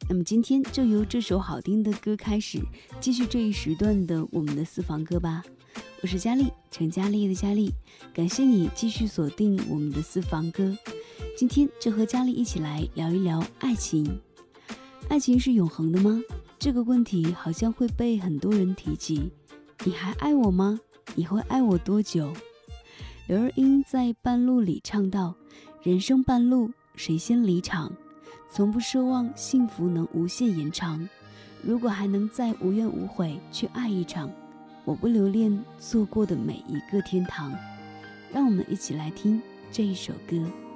那么今天就由这首好听的歌开始，继续这一时段的我们的私房歌吧。我是佳丽，陈佳丽的佳丽，感谢你继续锁定我们的私房歌。今天就和佳丽一起来聊一聊爱情。爱情是永恒的吗？这个问题好像会被很多人提及。你还爱我吗？你会爱我多久？刘若英在《半路》里唱道，人生半路谁先离场，从不奢望幸福能无限延长，如果还能再无怨无悔去爱一场，我不留恋错过的每一个天堂。让我们一起来听这一首歌。